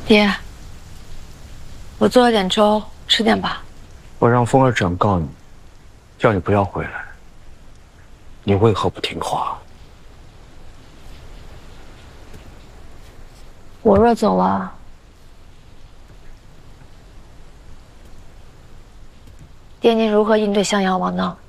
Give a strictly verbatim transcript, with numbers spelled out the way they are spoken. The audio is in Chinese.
爹，我做了点粥，吃点吧。 我让风儿转告你，叫你不要回来。你为何不听话？ 我若走了，爹您如何应对襄阳王呢？